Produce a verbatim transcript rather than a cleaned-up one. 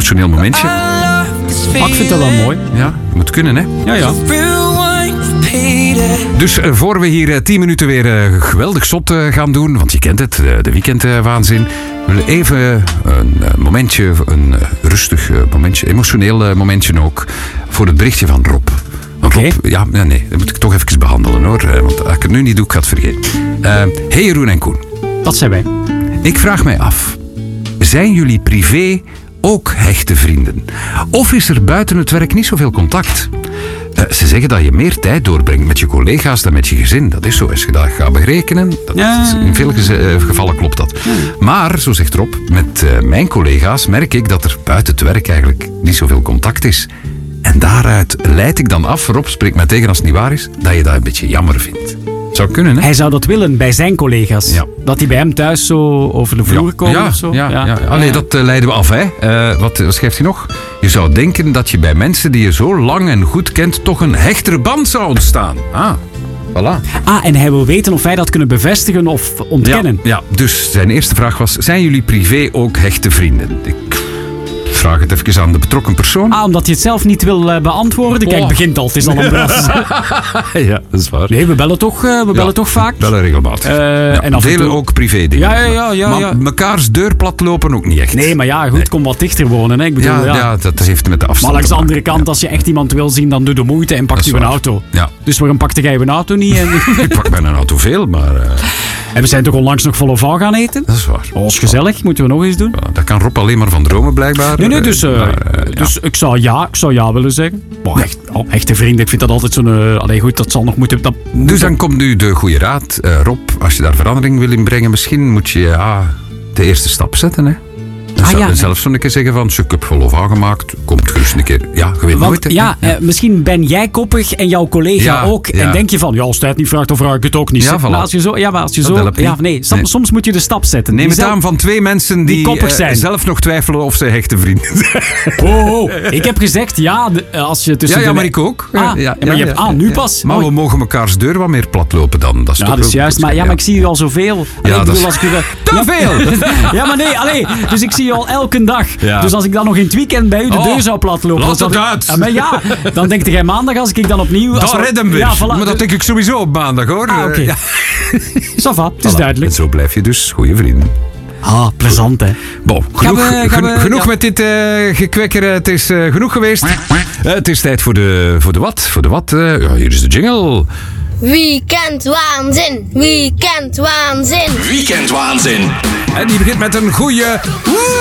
emotioneel momentje. Maar ik vind dat wel mooi. Ja, moet kunnen, hè? Ja, ja. Dus uh, voor we hier uh, tien minuten weer uh, geweldig zot uh, gaan doen, want je kent het, uh, de weekendwaanzin. Uh, we willen even uh, een uh, momentje, een uh, rustig uh, momentje, emotioneel uh, momentje ook, voor het berichtje van Rob. Want Rob, Okay. ja, nee, nee, dat moet ik toch even behandelen hoor, uh, want als ik het nu niet doe, ik ga het vergeten. Uh, hey Jeroen en Koen. Dat zijn wij. Ik vraag mij af, zijn jullie privé ook hechte vrienden? Of is er buiten het werk niet zoveel contact? Uh, ze zeggen dat je meer tijd doorbrengt met je collega's dan met je gezin. Dat is zo, als je dat gaat berekenen. Dat Ja. is, in veel geze- uh, gevallen klopt dat. Ja. Maar, zo zegt Rob, met uh, mijn collega's merk ik dat er buiten het werk eigenlijk niet zoveel contact is. En daaruit leid ik dan af, Rob spreekt mij tegen als het niet waar is, dat je dat een beetje jammer vindt. Zou kunnen, hè? Hij zou dat willen bij zijn collega's. Ja. Dat die bij hem thuis zo over de vloer komen ja, of zo. Ja, ja. ja. Ja. Allee, dat uh, leiden we af, hè. Uh, wat, wat schrijft hij nog? Je zou denken dat je bij mensen die je zo lang en goed kent toch een hechtere band zou ontstaan. Ah, voilà. Ah, en hij wil weten of wij dat kunnen bevestigen of ontkennen. Ja, ja, dus zijn eerste vraag was, zijn jullie privé ook hechte vrienden? Ik vraag het even aan de betrokken persoon. Ah, omdat je het zelf niet wil uh, beantwoorden. Kijk, Oh. het begint al. Het is al een bras. Ja, dat is waar. Nee, we bellen toch, uh, we bellen Ja, toch vaak. Bellen regelmatig. Uh, ja, en af en delen toe- ook privé dingen. Ja, ja, ja, ja, maar ja. mekaars deur plat lopen ook niet echt. Nee, maar ja, goed, Nee. kom wat dichter wonen. Hè. Ik bedoel, Ja, ja. ja, dat heeft met de afstand Maar langs te de maken. andere kant, Ja. als je echt iemand wil zien, dan doe de moeite en pakt Dat is u een waar. auto. Ja. Dus waarom pakte jij een auto niet? En, Ik pak bijna een auto veel, maar uh, en we zijn toch onlangs nog vol of van gaan eten? dat is waar. Dat was gezellig, moeten we nog eens doen? Ja, dat kan Rob alleen maar van dromen, blijkbaar. Nee, nee, dus, uh, Maar, uh, ja. dus ik, zou ja, ik zou ja willen zeggen. Maar echt, oh, echte vrienden, ik vind dat altijd zo'n... Uh, allee, goed, dat zal nog moeten... Dat, Dus dan komt nu de goede raad. Uh, Rob, als je daar verandering wil in brengen, misschien moet je ja, de eerste stap zetten. Hè? Dan Ah, zou ja. je zelf zo'n keer zeggen van, ik heb vol of aangemaakt, komt gerust een keer. Ja, je weet nooit. Want hè. ja, eh, misschien ben jij koppig en jouw collega Ja, ook. ja. En denk je van, ja, als hij het niet vraagt, dan vraag ik het ook niet. Ja, Maar voilà. als je zo... Ja, maar als je Dat zo helpt niet. ja, nee, soms, Nee. soms moet je de stap zetten. Neem Die het zelf- aan van twee mensen die, die koppig eh, zijn. zelf nog twijfelen of ze hechte vrienden zijn. Oh, oh. Ik heb gezegd, ja, de- eh, als je tussen Ja, ja, de... maar ik ook. Ah, ja, maar je hebt- ah, nu pas. Maar Oh. we mogen mekaars deur wat meer platlopen dan. Dat is Ja, toch dat is wel juist. goed, Maar, ja, maar ik zie u al zoveel. Allee, Ja, ik dat bedoel, is- als ik u wel- Te ja. veel! Ja, maar nee, allee. Dus ik zie je al elke dag. Ja. Dus als ik dan nog in het weekend bij u de Oh, deur zou platlopen... laat dan het zou ik- uit. Ja, maar ja, dan denkt jij maandag als ik dan opnieuw... als Dat we- redden we. Ja, voilà. Maar dat denk ik sowieso op maandag, hoor. Ah, oké. Eh, ja. Ça va, het is Voilà. duidelijk. En zo blijf je dus goede vrienden. Ah, plezant, hè. Bon, genoeg, we- gaan gen- we- genoeg ja. met dit uh, gekwekker. Het is uh, genoeg geweest. Uh, het is tijd voor de, voor de wat. Voor de wat. Uh, ja, hier is de jingle. Weekendwaanzin, weekendwaanzin. Weekendwaanzin. En die begint met een goede...